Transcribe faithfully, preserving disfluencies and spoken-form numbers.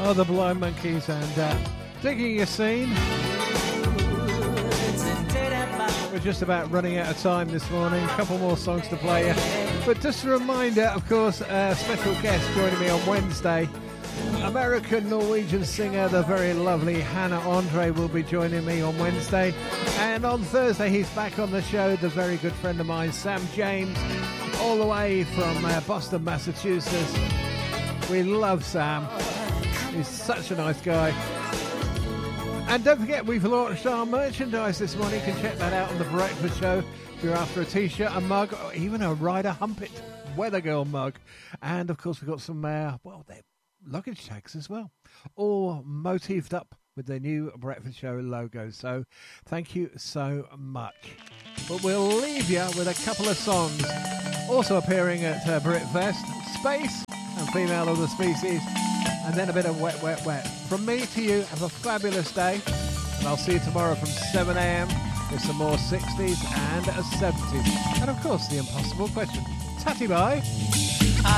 are the Blind Monkeys and uh, Digging Your Scene. We're just about running out of time this morning. A couple more songs to play you. But just a reminder, of course, a special guest joining me on Wednesday. American Norwegian singer, the very lovely Hannah Andre, will be joining me on Wednesday. And on Thursday, he's back on the show, the very good friend of mine, Sam James, all the way from uh, Boston, Massachusetts. We love Sam. He's such a nice guy. And don't forget, we've launched our merchandise this morning. You can check that out on The Breakfast Show if you're after a T-shirt, a mug, or even a Ryder Humpet Weather Girl mug. And, of course, we've got some, uh, well, they're luggage tags as well, all motifed up with the new Breakfast Show logo. So thank you so much. But we'll leave you with a couple of songs also appearing at uh, Britfest: Space and Female of the Species, and then a bit of Wet Wet Wet. From me to you, have a fabulous day, and I'll see you tomorrow from seven a.m. with some more sixties and seventies, and of course the impossible question. Tatty bye.